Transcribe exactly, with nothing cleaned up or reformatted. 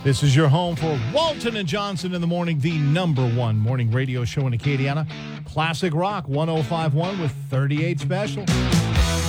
This is your home for Walton and Johnson in the morning, the number one morning radio show in Acadiana. Classic Rock one oh five point one with thirty-eight Special.